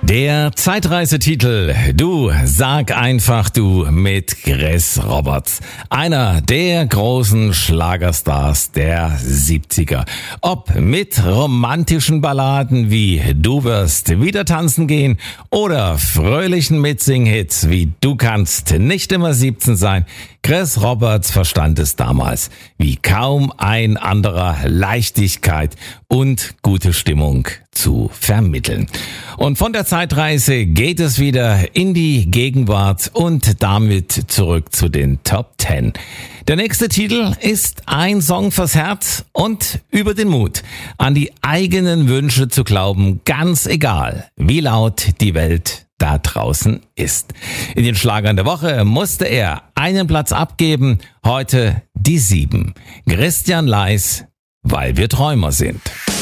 Der Zeitreisetitel Du sag einfach du mit Chris Roberts, einer der großen Schlagerstars der 70er. Ob mit romantischen Balladen wie Du wirst wieder tanzen gehen oder fröhlichen Mitsing-Hits wie Du kannst nicht immer 17 sein, Chris Roberts verstand es damals wie kaum ein anderer, Leichtigkeit und gute Stimmung zu vermitteln. Und von der Zeitreise geht es wieder in die Gegenwart und damit zurück zu den Top 10. Der nächste Titel ist ein Song fürs Herz und über den Mut, an die eigenen Wünsche zu glauben, ganz egal, wie laut die Welt da draußen ist. In den Schlagern der Woche musste er einen Platz abgeben, heute die 7. Christian Leis, weil wir Träumer sind.